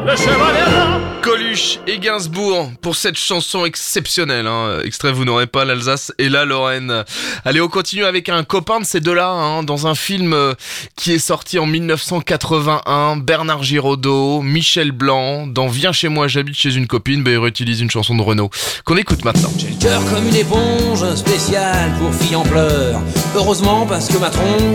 Le chevalier Coluche et Gainsbourg pour cette chanson exceptionnelle. Extrait, vous n'aurez pas l'Alsace et la Lorraine. Allez, on continue avec un copain de ces deux-là, dans un film qui est sorti en 1981. Bernard Giraudot, Michel Blanc, dans Viens chez moi, j'habite chez une copine. Il réutilise une chanson de Renaud qu'on écoute maintenant. J'ai le cœur comme une éponge, spécial pour filles en pleurs. Heureusement parce que ma tronche